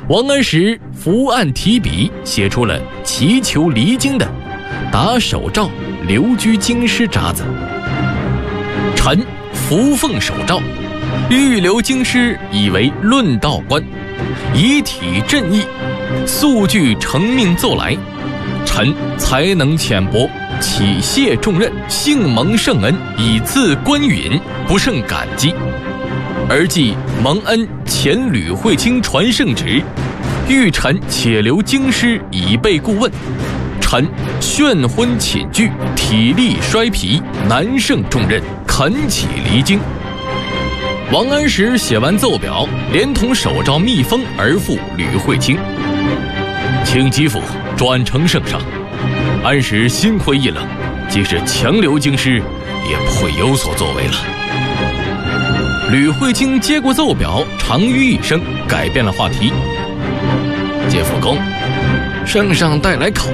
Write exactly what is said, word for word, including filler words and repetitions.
王安石伏案提笔，写出了祈求离京的打手诏留居京师札子。臣伏奉手诏，欲留京师，以为论道官，以体朕意，速具承命奏来。臣才能浅薄，启谢重任，幸蒙圣恩，以赐官允，不胜感激。而既蒙恩前吕惠卿传圣旨，欲臣且留京师以备顾问。臣炫婚寝具，体力衰疲，难胜重任，恳启离京。王安石写完奏表，连同手诏密封而赴吕惠卿，请吉府转呈圣上。安石心灰意冷，即使强留京师，也不会有所作为了。吕惠卿接过奏表，长吁一声，改变了话题。接府公，圣上带来考